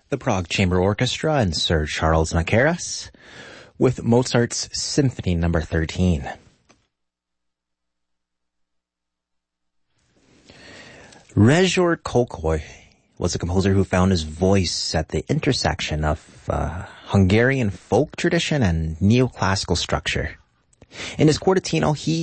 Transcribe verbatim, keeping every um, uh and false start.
the Prague Chamber Orchestra and Sir Charles Maceras with Mozart's Symphony number thirteen. Rezsor Kölkei was a composer who found his voice at the intersection of uh, Hungarian folk tradition and neoclassical structure. In his quartetino, he